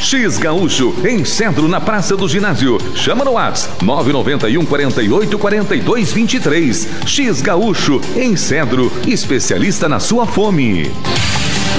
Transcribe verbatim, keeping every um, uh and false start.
X Gaúcho, em Cedro, na Praça do Ginásio. Chama no WhatsApp nove nove um, quarenta e oito, quarenta e dois, vinte e três. X Gaúcho, em Cedro, especialista na sua fome.